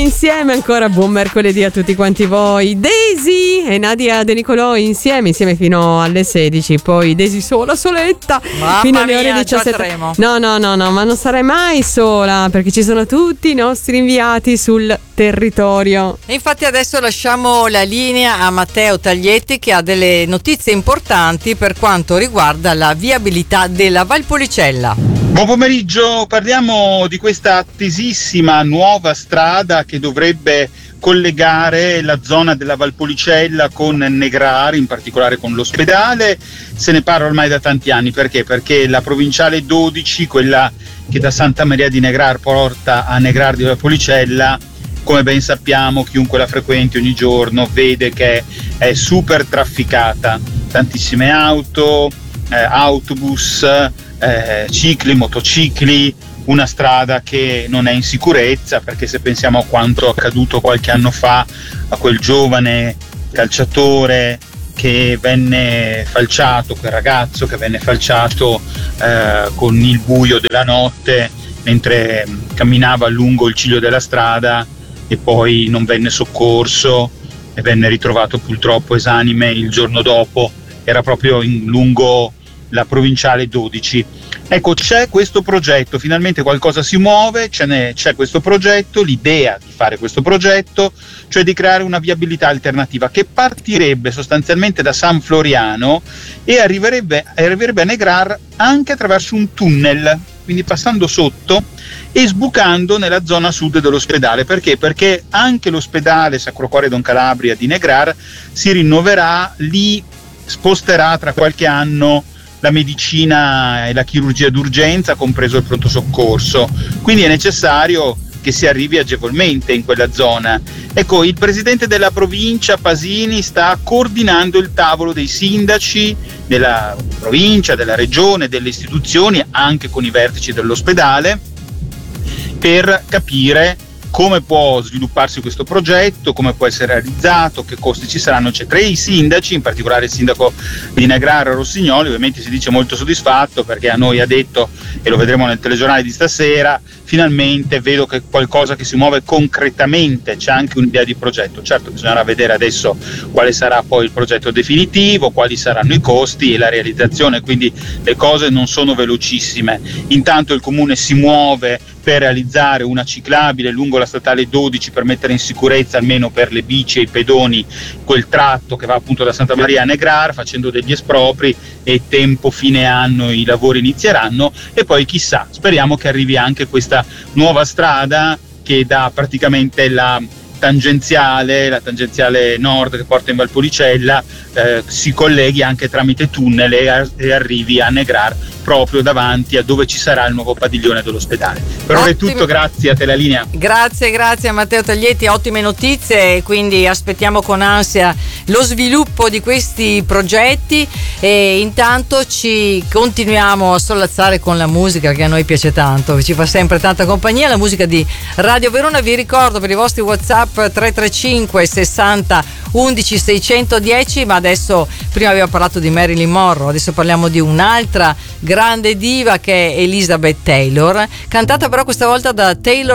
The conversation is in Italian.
insieme ancora. Buon mercoledì a tutti quanti voi. Daisy e Nadia De Nicolò insieme fino alle 16. Poi Daisy soletta fino alle ore 17. No, ma non sarai mai sola, perché ci sono tutti i nostri inviati sul territorio. E infatti adesso lasciamo la linea a Matteo Taglietti, che ha delle notizie importanti per quanto riguarda la viabilità della Valpolicella. Buon pomeriggio, parliamo di questa attesissima nuova strada che dovrebbe collegare la zona della Valpolicella con Negrar, in particolare con l'ospedale. Se ne parla ormai da tanti anni, perché? Perché la provinciale 12, quella che da Santa Maria di Negrar porta a Negrar di Valpolicella, come ben sappiamo, chiunque la frequenti ogni giorno vede che è super trafficata, tantissime auto, autobus, cicli, motocicli, una strada che non è in sicurezza, perché se pensiamo a quanto accaduto qualche anno fa a quel giovane calciatore che venne falciato, quel ragazzo che venne falciato con il buio della notte mentre camminava lungo il ciglio della strada, e poi non venne soccorso e venne ritrovato purtroppo esanime il giorno dopo. Era proprio lungo la provinciale 12. Ecco, c'è questo progetto, finalmente qualcosa si muove, c'è questo progetto, l'idea di fare questo progetto, cioè di creare una viabilità alternativa che partirebbe sostanzialmente da San Floriano e arriverebbe a Negrar anche attraverso un tunnel, quindi passando sotto e sbucando nella zona sud dell'ospedale. Perché? Perché anche l'ospedale Sacro Cuore Don Calabria di Negrar si rinnoverà, lì sposterà tra qualche anno la medicina e la chirurgia d'urgenza, compreso il pronto soccorso, quindi è necessario che si arrivi agevolmente in quella zona. Ecco, il presidente della provincia Pasini sta coordinando il tavolo dei sindaci della provincia, della regione, delle istituzioni, anche con i vertici dell'ospedale, per capire come può svilupparsi questo progetto, come può essere realizzato, che costi ci saranno. C'è tra i sindaci, in particolare il sindaco di Negrar Rossignoli, ovviamente si dice molto soddisfatto, perché a noi ha detto, e lo vedremo nel telegiornale di stasera, finalmente vedo che qualcosa che si muove concretamente, c'è anche un'idea di progetto. Certo, bisognerà vedere adesso quale sarà poi il progetto definitivo, quali saranno i costi e la realizzazione, quindi le cose non sono velocissime. Intanto il comune si muove per realizzare una ciclabile lungo la statale 12 per mettere in sicurezza, almeno per le bici e i pedoni, quel tratto che va appunto da Santa Maria a Negrar, facendo degli espropri, e tempo fine anno i lavori inizieranno. E poi chissà, speriamo che arrivi anche questa nuova strada che dà praticamente la tangenziale nord che porta in Valpolicella, si colleghi anche tramite tunnel e arrivi a Negrar, proprio davanti a dove ci sarà il nuovo padiglione dell'ospedale. Per ora è tutto, grazie, a te la linea. Grazie a Matteo Taglietti, ottime notizie, quindi aspettiamo con ansia lo sviluppo di questi progetti, e intanto ci continuiamo a sollazzare con la musica che a noi piace tanto, ci fa sempre tanta compagnia, la musica di Radio Verona. Vi ricordo per i vostri WhatsApp 335 60 11 610, ma adesso, prima abbiamo parlato di Marilyn Monroe, adesso parliamo di un'altra grande diva che è Elizabeth Taylor, cantata però questa volta da Taylor